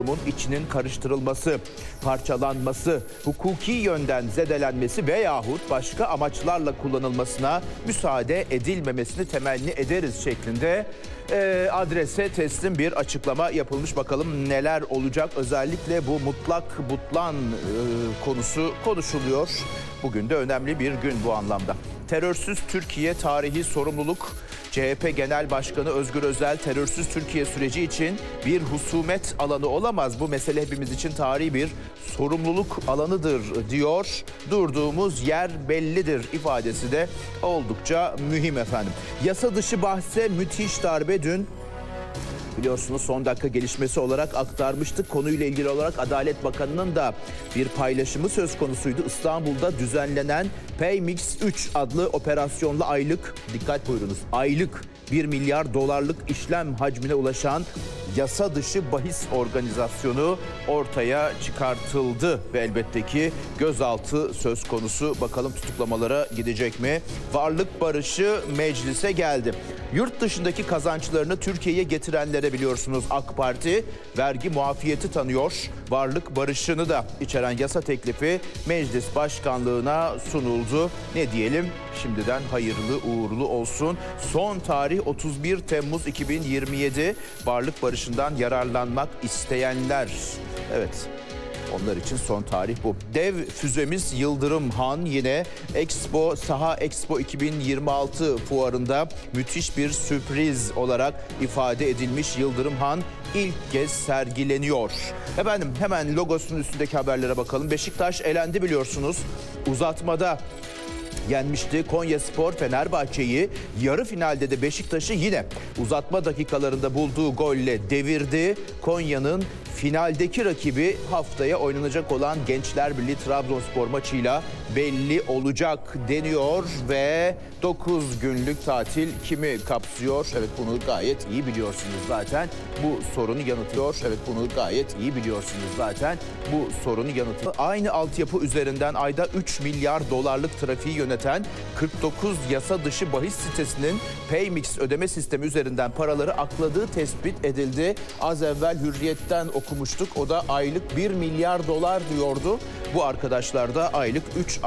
içinin karıştırılması, parçalanması, hukuki yönden zedelenmesi veyahut başka amaçlarla kullanılmasına müsaade edilmemesini temenni ederiz şeklinde adrese teslim bir açıklama yapılmış. Bakalım neler olacak. Özellikle bu mutlak butlan konusu konuşuluyor. Bugün de önemli bir gün bu anlamda. Terörsüz Türkiye tarihi sorumluluk. CHP Genel Başkanı Özgür Özel, terörsüz Türkiye süreci için bir husumet alanı olamaz. Bu mesele hepimiz için tarihi bir sorumluluk alanıdır diyor. Durduğumuz yer bellidir ifadesi de oldukça mühim efendim. Yasa dışı bahse müthiş darbe dün. Biliyorsunuz son dakika gelişmesi olarak aktarmıştık. Konuyla ilgili olarak Adalet Bakanı'nın da bir paylaşımı söz konusuydu. İstanbul'da düzenlenen Paymix 3 adlı operasyonla aylık, dikkat buyurunuz, aylık 1 milyar dolarlık işlem hacmine ulaşan yasa dışı bahis organizasyonu ortaya çıkartıldı ve elbette ki gözaltı söz konusu. Bakalım tutuklamalara gidecek mi? Varlık barışı meclise geldi. Yurt dışındaki kazançlarını Türkiye'ye getirenlere biliyorsunuz AK Parti vergi muafiyeti tanıyor. Varlık barışını da içeren yasa teklifi meclis başkanlığına sunuldu. Ne diyelim? Şimdiden hayırlı uğurlu olsun. Son tarih 31 Temmuz 2027. Varlık barışından yararlanmak isteyenler. Evet. Onlar için son tarih bu. Dev füzemiz Yıldırım Han yine Saha Expo 2026 fuarında müthiş bir sürpriz olarak ifade edilmiş. Yıldırım Han ilk kez sergileniyor. Efendim hemen logosunun üstündeki haberlere bakalım. Beşiktaş elendi biliyorsunuz. Uzatmada yenmişti. Konyaspor Fenerbahçe'yi, yarı finalde de Beşiktaş'ı yine uzatma dakikalarında bulduğu golle devirdi. Konya'nın finaldeki rakibi haftaya oynanacak olan Gençler Birliği Trabzonspor maçıyla belli olacak deniyor ve 9 günlük tatil kimi kapsıyor? Evet, bunu gayet iyi biliyorsunuz zaten. Bu sorunu yanıtlıyor. Evet, bunu gayet iyi biliyorsunuz zaten. Bu sorunu yanıtlıyor. Aynı altyapı üzerinden ayda 3 milyar dolarlık trafiği yöneten 49 yasa dışı bahis sitesinin Paymix ödeme sistemi üzerinden paraları akladığı tespit edildi. Az evvel Hürriyet'ten okumuştuk. O da aylık 1 milyar dolar diyordu. Bu arkadaşlar da aylık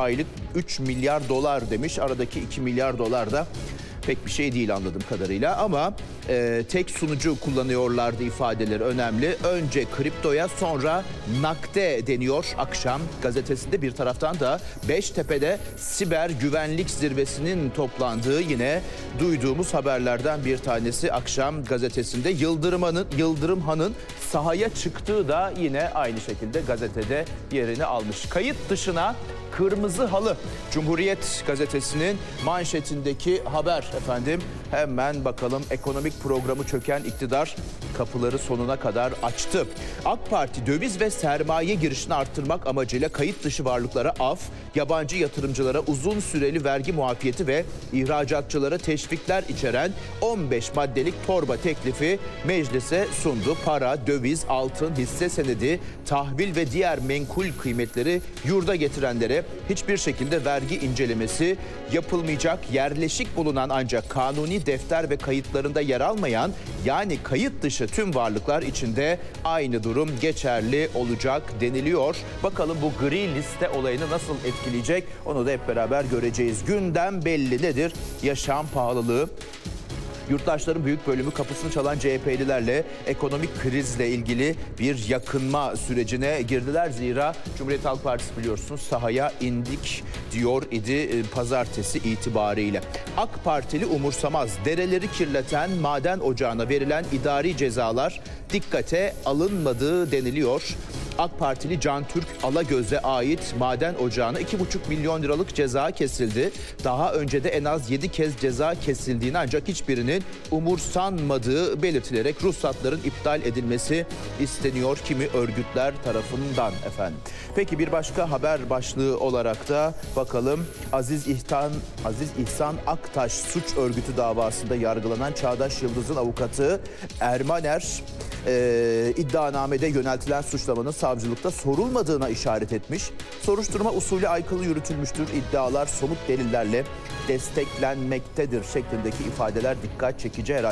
3 milyar dolar demiş. Aradaki 2 milyar dolar da pek bir şey değil anladığım kadarıyla ama tek sunucu kullanıyorlardı ifadeleri önemli. Önce kriptoya sonra nakde deniyor Akşam gazetesinde. Bir taraftan da Beştepe'de siber güvenlik zirvesinin toplandığı yine duyduğumuz haberlerden bir tanesi Akşam gazetesinde. Yıldırım Han'ın sahaya çıktığı da yine aynı şekilde gazetede yerini almış. Kayıt dışına kırmızı halı. Cumhuriyet gazetesinin manşetindeki haber efendim. Hemen bakalım, ekonomik programı çöken iktidar kapıları sonuna kadar açtı. AK Parti döviz ve sermaye girişini arttırmak amacıyla kayıt dışı varlıklara af, yabancı yatırımcılara uzun süreli vergi muafiyeti ve ihracatçılara teşvikler içeren 15 maddelik torba teklifi meclise sundu. Para, döviz, altın, hisse senedi, tahvil ve diğer menkul kıymetleri yurda getirenlere hiçbir şekilde vergi incelemesi yapılmayacak. Yerleşik bulunan ancak kanuni defter ve kayıtlarında yer almayan, yani kayıt dışı tüm varlıklar içinde aynı durum geçerli olacak deniliyor. Bakalım bu gri liste olayını nasıl etkileyecek, onu da hep beraber göreceğiz. Gündem belli, nedir? Yaşam pahalılığı. Yurttaşların büyük bölümü kapısını çalan CHP'lilerle ekonomik krizle ilgili bir yakınma sürecine girdiler. Zira Cumhuriyet Halk Partisi biliyorsunuz sahaya indik diyor idi pazartesi itibariyle. AK Partili umursamaz, dereleri kirleten maden ocağına verilen idari cezalar dikkate alınmadığı deniliyor. AK Partili Can Türk Alagöz'e ait maden ocağına 2,5 milyon liralık ceza kesildi. Daha önce de en az 7 kez ceza kesildiğini ancak hiçbirinin umursanmadığı belirtilerek ruhsatların iptal edilmesi isteniyor kimi örgütler tarafından efendim. Peki bir başka haber başlığı olarak da bakalım, Aziz İhsan Aktaş suç örgütü davasında yargılanan Çağdaş Yıldız'ın avukatı Ermaner iddianamede yöneltilen suçlamanın savcılıkta sorulmadığına işaret etmiş. Soruşturma usulü aykırı yürütülmüştür. İddialar somut delillerle desteklenmektedir şeklindeki ifadeler dikkat çekici herhalde.